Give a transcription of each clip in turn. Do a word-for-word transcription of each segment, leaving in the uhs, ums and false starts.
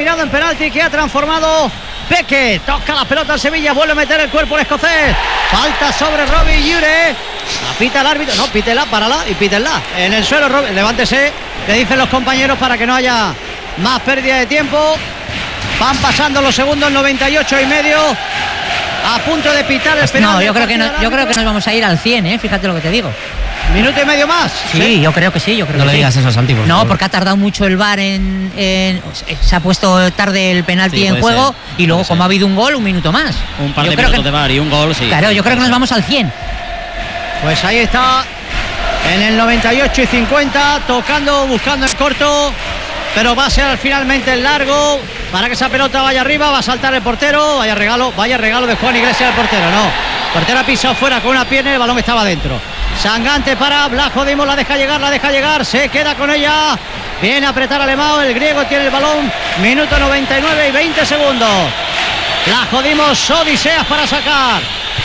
terminado en penalti que ha transformado Peque. Toca la pelota al Sevilla, vuelve a meter el cuerpo el escocés. Falta sobre Robbie Jure. Pita el árbitro, no, pítela, párala y pítenla. En el suelo, Robbie, levántese, le dicen los compañeros para que no haya más pérdida de tiempo. Van pasando los segundos, noventa y ocho y medio. A punto de pitar el penal. No, yo creo que no, yo creo que nos vamos a ir al cien, ¿eh? Fíjate lo que te digo. Minuto y medio más. Sí, ¿sí? Yo creo que sí, yo creo no que le digas sí. eso, Santi, por No, favor. porque ha tardado mucho el V A R en, en se ha puesto tarde el penalti Sí, en juego ser, y luego como ser. ha habido un gol, un minuto más. Un par yo de creo minutos que, de V A R y un gol, sí. Claro, yo creo que nos vamos al cien. Pues ahí está, en el noventa y ocho y cincuenta, tocando, buscando en corto, pero va a ser finalmente el largo para que esa pelota vaya arriba. Va a saltar el portero. Vaya regalo, vaya regalo de Juan Iglesias al portero. No, el portero ha pisado fuera con una pierna y el balón estaba dentro. Sangante para Blajo Dimos, la deja llegar, la deja llegar, se queda con ella. Viene a apretar a Alemão, el griego tiene el balón. Minuto noventa y nueve y veinte segundos. Blajo Dimos, odiseas para sacar.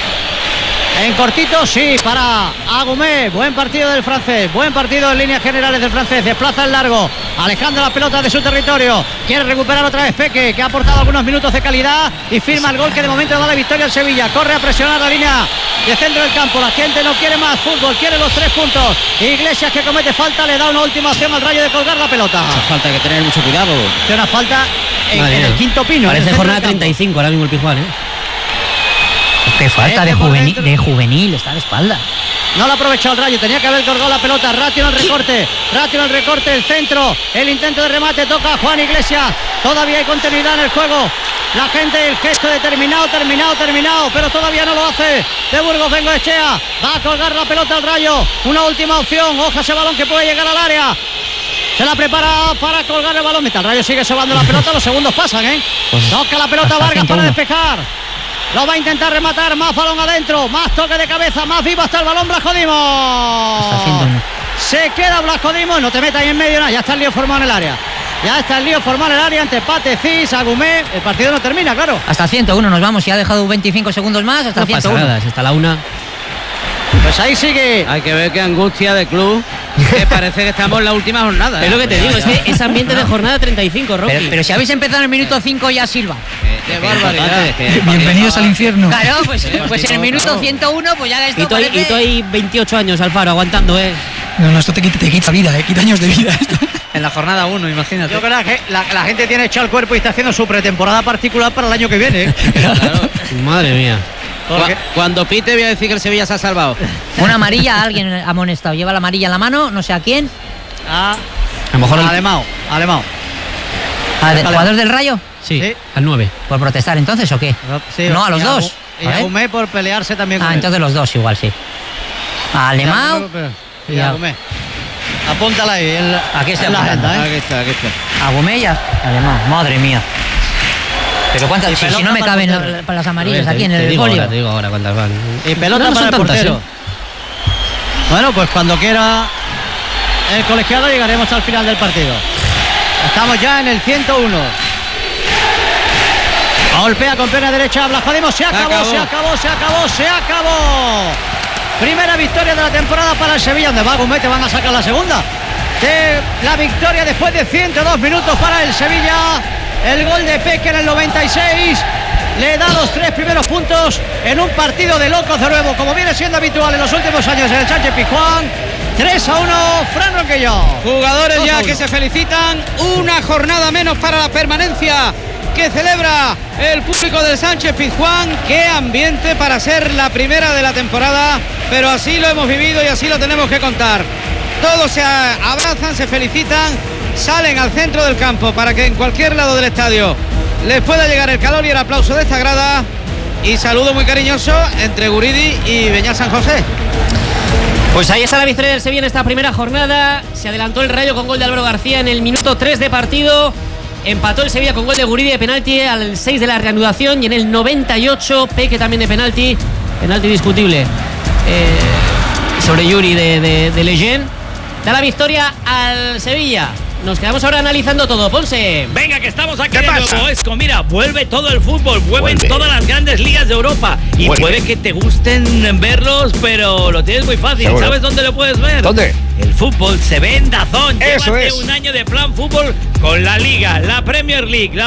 En cortito, sí, para Agumé. Buen partido del francés. Buen partido en líneas generales del francés. Desplaza el largo, alejando la pelota de su territorio. Quiere recuperar otra vez Peque, que ha aportado algunos minutos de calidad y firma el gol que de momento da la victoria al Sevilla. Corre a presionar la línea de centro del campo. La gente no quiere más fútbol, quiere los tres puntos. Iglesias, que comete falta, le da una última opción al Rayo de colgar la pelota. Esa falta hay que tener mucho cuidado. Tiene una falta en, Madre en el mía. quinto pino. Parece jornada treinta y cinco ahora mismo el Pizjuán, ¿eh? Qué falta de juvenil, de juvenil, está de espalda. No lo ha aprovechado el Rayo, tenía que haber colgado la pelota. Ratio en el recorte, Ratio en el recorte, el centro, el intento de remate, toca a Juan Iglesias. Todavía hay continuidad en el juego. La gente, el gesto de terminado, terminado, terminado, pero todavía no lo hace. De Burgos Bengoechea, va a colgar la pelota al Rayo. Una última opción, ojo ese balón que puede llegar al área. Se la prepara para colgar el balón. Mientras el Rayo sigue sobando la pelota, los segundos pasan, ¿eh? Toca la pelota Vargas para despejar. Lo va a intentar rematar, más balón adentro, más toque de cabeza, más vivo hasta el balón Blajo Dimos. Se queda Blajo Dimos, no te metas ahí en medio, nada, ya está el lío formado en el área. Ya está el lío formado en el área entre Pate, Cis, Agumé. El partido no termina, claro. Hasta el ciento uno nos vamos, y ha dejado veinticinco segundos más, hasta No el ciento uno. pasa nada, si hasta la una. Pues ahí sigue. Hay que ver qué angustia de club, que parece que estamos en la última jornada. Es lo que te digo, es que es ambiente de jornada treinta y cinco, Rocky. Pero, pero si habéis empezado en el minuto cinco ya silba. Qué barbaridad. Bienvenidos al infierno. Claro, pues, pues en el minuto ciento uno pues ya esto Y tú, hay, parece... y tú hay veintiocho años, Alfaro, aguantando, ¿eh? No, no, esto te quita, te quita vida, eh, quita años de vida esto. En la jornada uno, imagínate. Yo creo que la, la gente tiene echado el cuerpo y está haciendo su pretemporada particular para el año que viene, ¿eh? Claro. Madre mía. Porque- Cu- Cuando pite voy a decir que el Sevilla se ha salvado. Una amarilla, alguien ha amonestado. Lleva la amarilla en la mano, no sé a quién. A, A lo mejor el- Alemão, Alemão. ¿Al del jugador del Rayo? Sí, Sí. al nueve. ¿Por protestar entonces o qué? Sí, No, a los y dos. Y A ver. Agumé por pelearse también con Ah, él. entonces los dos igual, sí. A Alemão. Y y a- Agumé. Apúntala ahí. En la, Aquí está en la apuntando, agenda, ¿eh? Aquí está, aquí está. A Gomella, Alemão. Madre mía. Pero cuántas, Y si, si pelota no me para caben el la- portero. para las A amarillas ver, aquí te- en te el digo folio. ahora, te digo ahora cuántas van. Y pelota No, no para son el tantas, portero. ¿eh? Bueno, pues cuando quiera el colegiado llegaremos hasta el final del partido. Estamos ya en el ciento uno. Golpea con pierna derecha, Blajo Dimos. Se acabó, acabó. se acabó, se acabó, se acabó. Primera victoria de la temporada para el Sevilla. Donde va Agumé, te van a sacar la segunda. De la victoria después de ciento dos minutos para el Sevilla. El gol de Peque en el noventa y seis le da los tres primeros puntos en un partido de locos de nuevo, como viene siendo habitual en los últimos años en el Sánchez Pizjuán. tres a uno, Fran Ronquillo. Jugadores dos a ya uno. que se felicitan. Una jornada menos para la permanencia que celebra el público del Sánchez Pizjuán. Qué ambiente para ser la primera de la temporada, pero así lo hemos vivido y así lo tenemos que contar. Todos se abrazan, se felicitan, salen al centro del campo para que en cualquier lado del estadio les pueda llegar el calor y el aplauso de esta grada. Y saludo muy cariñoso entre Guridi y Beñat San José. Pues ahí está la victoria del Sevilla en esta primera jornada. Se adelantó el Rayo con gol de Álvaro García en el minuto tres de partido. Empató el Sevilla con gol de Guridi de penalti al seis de la reanudación. Y en el noventa y ocho, Peque también de penalti. Penalti discutible eh, sobre Yuri de, de, de Leyen. Da la victoria al Sevilla. Nos quedamos ahora analizando todo. Ponce. Venga, que estamos aquí de nuevo, Esco. Mira, vuelve todo el fútbol, vuelven vuelve. todas las grandes ligas de Europa. Y vuelve. puede que te gusten verlos, pero lo tienes muy fácil. ¿Seguro? ¿Sabes dónde lo puedes ver? ¿Dónde? El fútbol se ve en DAZN. Eso Llévate es. un año de plan fútbol con la Liga, la Premier League, la